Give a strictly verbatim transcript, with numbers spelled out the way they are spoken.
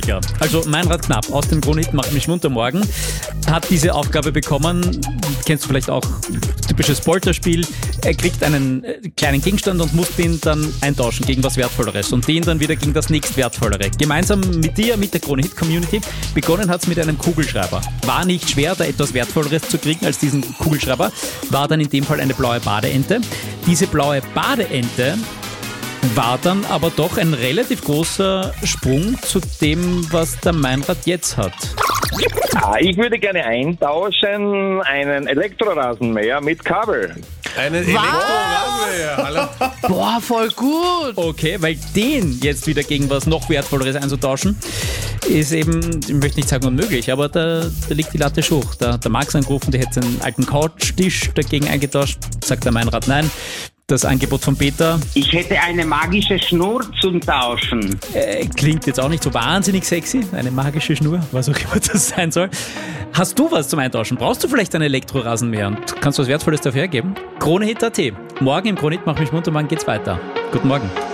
Ja, also Meinrad Knapp aus dem Kronehit macht mich munter morgen hat diese Aufgabe bekommen, kennst du vielleicht auch, typisches Polterspiel, er kriegt einen kleinen Gegenstand und muss den dann eintauschen gegen was Wertvolleres und den dann wieder gegen das nächst Wertvollere. Gemeinsam mit dir, mit der Kronehit-Community, begonnen hat es mit einem Kugelschreiber. War nicht schwer, da etwas Wertvolleres zu kriegen als diesen Kugelschreiber, war dann in dem Fall eine blaue Badeente. Diese blaue Badeente war dann aber doch ein relativ großer Sprung zu dem, was der Meinrad jetzt hat. Ah, ich würde gerne eintauschen einen Elektrorasenmäher mit Kabel. Einen Elektrorasenmäher, hallo? Boah, voll gut. Okay, weil den jetzt wieder gegen was noch Wertvolleres einzutauschen, ist eben, ich möchte nicht sagen unmöglich, aber da, da liegt die Latte hoch. Da hat der Max angerufen, der hätte seinen alten Couchtisch dagegen eingetauscht, sagt der Meinrad nein. Das Angebot von Peter. Ich hätte eine magische Schnur zum Tauschen. Äh, klingt jetzt auch nicht so wahnsinnig sexy. Eine magische Schnur, was auch immer das sein soll. Hast du was zum Eintauschen? Brauchst du vielleicht einen Elektrorasenmäher und kannst du was Wertvolles dafür hergeben? Kronehit Punkt at. Morgen im Kronehit mach mich munter, morgen geht's weiter. Guten Morgen.